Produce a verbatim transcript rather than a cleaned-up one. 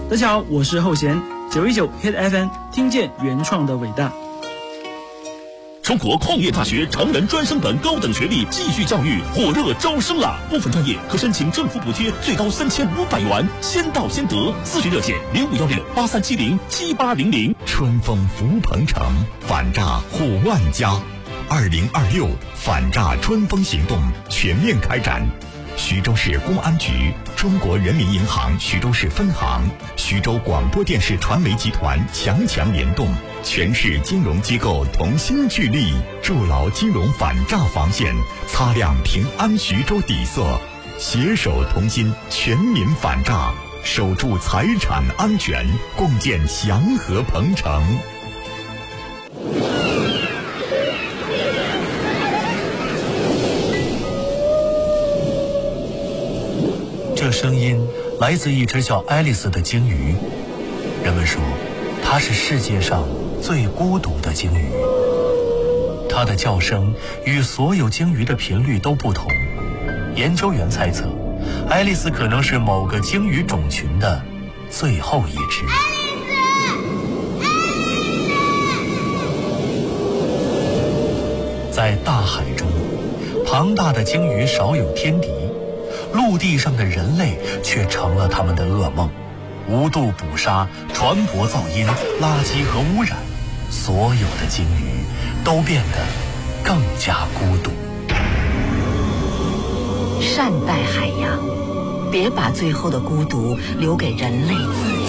大家好，我是后弦，九一九 Hit F M， 听见原创的伟大。 中国矿业大学成人专升本高等学历继续教育火热招生了，部分专业可申请政府补贴，最高三千五百元，先到先得。咨询热线零五幺六八三七零七八零零。 春风福鹏城，反诈护万家。二零二六反诈春风行动全面开展。徐州市公安局、中国人民银行徐州市分行、徐州广播电视传媒集团强强联动，全市金融机构同心聚力，筑牢金融反诈防线，擦亮平安徐州底色，携手同心，全民反诈，守住财产安全，共建祥和鹏城。 这声音来自一只叫爱丽丝的鲸鱼。人们说，它是世界上最孤独的鲸鱼。它的叫声与所有鲸鱼的频率都不同。研究员猜测，爱丽丝可能是某个鲸鱼种群的最后一只。在大海中，庞大的鲸鱼少有天敌。陆地上的人类却成了他们的噩梦，无度捕杀、船舶噪音、垃圾和污染，所有的鲸鱼都变得更加孤独。 善待海洋，别把最后的孤独留给人类自己。